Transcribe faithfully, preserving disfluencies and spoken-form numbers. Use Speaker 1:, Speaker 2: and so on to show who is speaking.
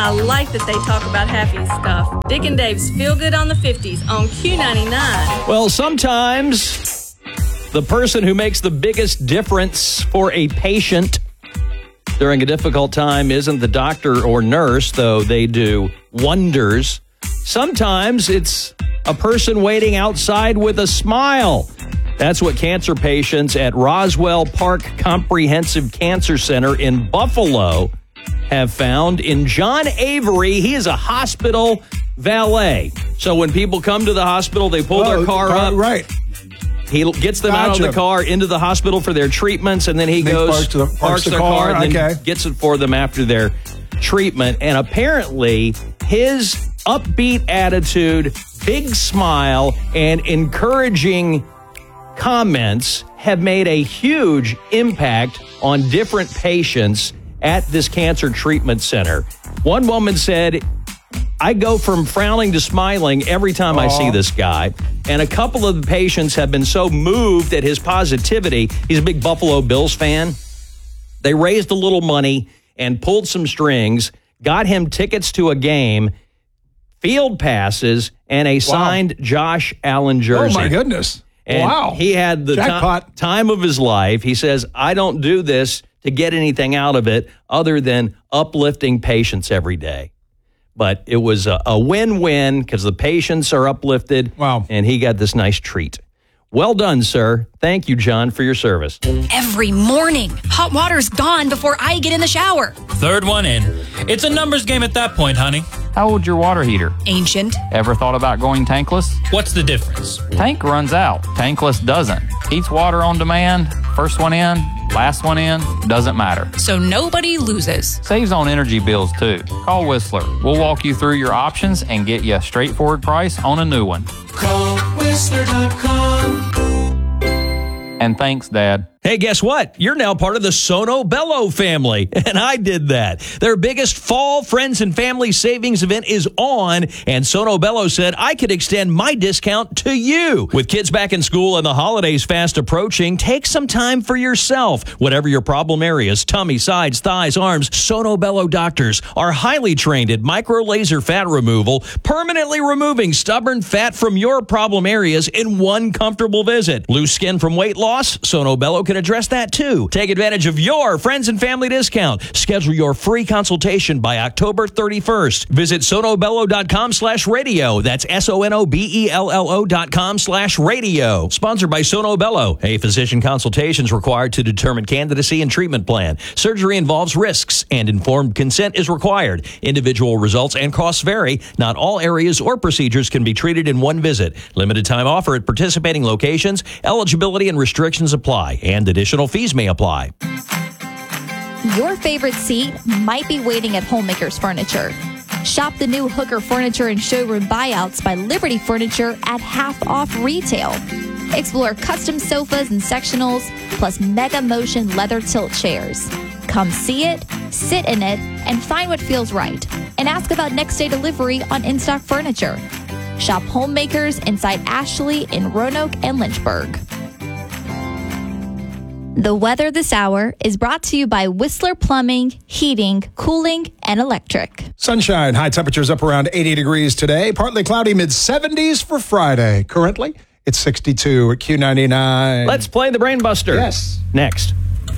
Speaker 1: I like that they talk about happy stuff. Dick and Dave's Feel Good on the fifties on Q ninety-nine.
Speaker 2: Well, sometimes the person who makes the biggest difference for a patient during a difficult time isn't the doctor or nurse, though they do wonders. Sometimes it's a person waiting outside with a smile. That's what cancer patients at Roswell Park Comprehensive Cancer Center in Buffalo have found in John Avery. He is a hospital valet. So when people come to the hospital, they pull oh, their car uh, up.
Speaker 3: Right.
Speaker 2: He gets them
Speaker 3: gotcha.
Speaker 2: out of the car into the hospital for their treatments, and then he
Speaker 3: they
Speaker 2: goes,
Speaker 3: parks, the, parks,
Speaker 2: parks
Speaker 3: the
Speaker 2: their
Speaker 3: car,
Speaker 2: car and then
Speaker 3: okay.
Speaker 2: gets it for them after their treatment. And apparently, his upbeat attitude, big smile, and encouraging comments have made a huge impact on different patients at this cancer treatment center. One woman said, I go from frowning to smiling every time Aww. I see this guy. And a couple of the patients have been so moved at his positivity. He's a big Buffalo Bills fan. They raised a little money and pulled some strings, got him tickets to a game, field passes, and a wow. signed Josh Allen jersey.
Speaker 3: Oh, my goodness.
Speaker 2: And
Speaker 3: wow.
Speaker 2: he had the
Speaker 3: Jackpot.
Speaker 2: t- time of his life. He says, I don't do this to get anything out of it other than uplifting patients every day. But it was a, a win-win because the patients are uplifted.
Speaker 3: Wow.
Speaker 2: And he got this nice treat. Well done, sir. Thank you, John, for your service.
Speaker 4: Every morning, hot water's gone before I get in the shower.
Speaker 5: Third one in. It's a numbers game at that point, honey.
Speaker 6: How old's your water heater?
Speaker 4: Ancient.
Speaker 6: Ever thought about going tankless?
Speaker 5: What's the difference?
Speaker 6: Tank runs out. Tankless doesn't. Heats water on demand. First one in, last one in, doesn't matter.
Speaker 4: So nobody loses.
Speaker 6: Saves on energy bills, too. Call Whistler. We'll walk you through your options and get you a straightforward price on a new one.
Speaker 7: Call Whistler dot com.
Speaker 6: And thanks, Dad.
Speaker 2: Hey, guess what? You're now part of the Sono Bello family, and I did that. Their biggest fall friends and family savings event is on, and Sono Bello said I could extend my discount to you. With kids back in school and the holidays fast approaching, take some time for yourself. Whatever your problem areas, tummy, sides, thighs, arms, Sono Bello doctors are highly trained at micro laser fat removal, permanently removing stubborn fat from your problem areas in one comfortable visit. Loose skin from weight loss? Sono Bello can address that too. Take advantage of your friends and family discount. Schedule your free consultation by October thirty-first. Visit sonobello.com slash radio. That's S-O-N-O-B-E-L-L-O dot com slash radio. Sponsored by Sono Bello. A physician consultation is required to determine candidacy and treatment plan. Surgery involves risks and informed consent is required. Individual results and costs vary. Not all areas or procedures can be treated in one visit. Limited time offer at participating locations. Eligibility and restrictions apply, and additional fees may apply.
Speaker 8: Your favorite seat might be waiting at Homemakers Furniture. Shop the new Hooker Furniture and Showroom Buyouts by Liberty Furniture at half off retail. Explore custom sofas and sectionals, plus Mega Motion leather tilt chairs. Come see it, sit in it, and find what feels right. And ask about next day delivery on in-stock furniture. Shop Homemakers inside Ashley in Roanoke and Lynchburg. The weather this hour is brought to you by Whistler Plumbing, Heating, Cooling, and Electric.
Speaker 3: Sunshine, high temperatures up around eighty degrees today. Partly cloudy, mid seventies for Friday. Currently, it's sixty-two at Q ninety-nine.
Speaker 2: Let's play the Brain Buster.
Speaker 3: Yes.
Speaker 2: Next.